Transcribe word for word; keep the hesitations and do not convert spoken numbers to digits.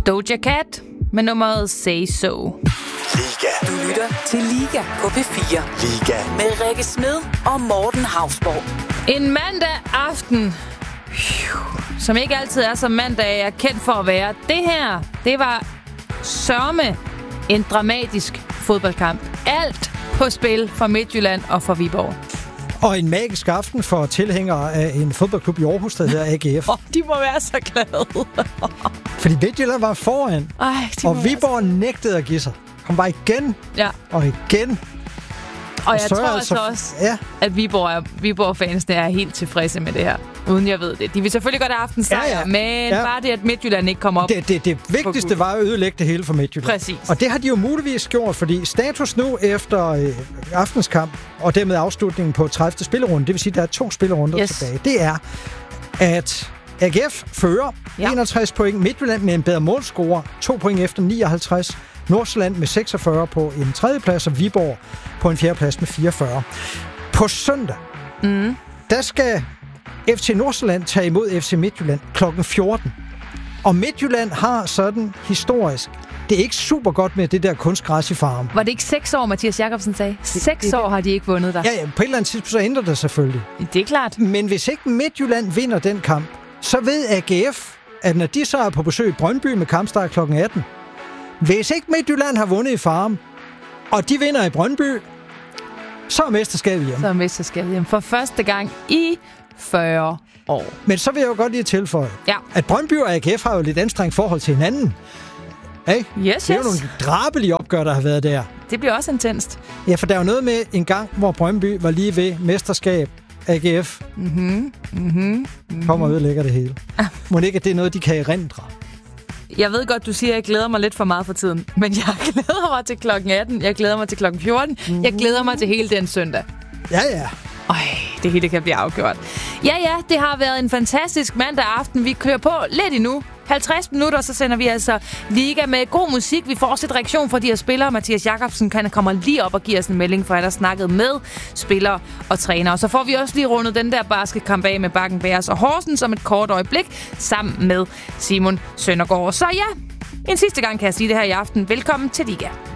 Doja Cat med nummeret Say So. Liga. Du lytter til Liga på P fire. Liga. Med Rikke Smed og Morten Hausborg. En mandag aften, som ikke altid er som mandag er kendt for at være. Det her, det var sørme en dramatisk fodboldkamp. Alt på spil for Midtjylland og for Viborg. Og en magisk aften for tilhængere af en fodboldklub i Aarhus, der hedder A G F. Oh, de må være så glade. Fordi Midtjylland var foran, Ej, og Viborg så... nægtede at give sig. Han var igen ja. og igen. Og, og jeg tror altså altså også, ja. at Viborg, er, Viborg-fansene er helt tilfredse med det her. Uden jeg ved det. De vil selvfølgelig godt have haft en sejr, ja, ja. men ja. bare det, at Midtjylland ikke kommer op. Det, det, det vigtigste var at ødelægge det hele for Midtjylland. Præcis. Og det har de jo muligvis gjort, fordi status nu efter øh, aftens kamp, og dermed afslutningen på tredivte spillerunde, det vil sige, at der er to spillerunder yes. tilbage, det er, at A G F fører ja. enogtres point, Midtjylland med en bedre målscorer, to point efter nioghalvtreds, Nordsjælland med seksogfyrre på en tredjeplads, og Viborg på en fjerdeplads med fireogfyrre. På søndag, mm. der skal F C Nordsjælland tage imod F C Midtjylland klokken fjorten. Og Midtjylland har sådan historisk, det er ikke super godt med det der kunstgræs i Farum. Var det ikke seks år, Mathias Jakobsen sagde? Seks det, det, år har de ikke vundet der. Ja, ja, på et eller andet tidspunkt så ændrer det selvfølgelig. Det er klart. Men hvis ikke Midtjylland vinder den kamp, så ved A G F, at når de så er på besøg i Brøndby med kampstart klokken atten, hvis ikke Midtjylland har vundet i Farum, og de vinder i Brøndby, så er mesterskabet hjemme. Så er mesterskabet hjemme. For første gang i fyrre år. Men så vil jeg jo godt lige tilføje, ja. at Brøndby og A G F har jo lidt anstrengt forhold til hinanden. Hey? Yes, det er yes. jo nogle drabelige opgør, der har været der. Det bliver også intenst. Ja, for der er jo noget med en gang, hvor Brøndby var lige ved mesterskab A G F. Mhm, mhm, mhm. Kommer og ødelægger det hele. Ah. Må det ikke, at det er noget, de kan erindre? Jeg ved godt, du siger, at jeg glæder mig lidt for meget for tiden. Men jeg glæder mig til klokken atten. Jeg glæder mig til klokken fjorten. Mm. Jeg glæder mig til hele den søndag. Ja, ja. Øj, det hele kan blive afgjort. Ja, ja, det har været en fantastisk mandag aften. Vi kører på lidt endnu. halvtreds minutter, så sender vi altså Liga med god musik. Vi får også et reaktion fra de her spillere. Mathias Jakobsen kan komme lige op og give os en melding, for han har snakket med spillere og trænere. Og så får vi også lige rundet den der basketkamp af med Bakken Bears og Horsens om et kort øjeblik, sammen med Simon Søndergaard. Så ja, en sidste gang kan jeg sige det her i aften. Velkommen til Liga.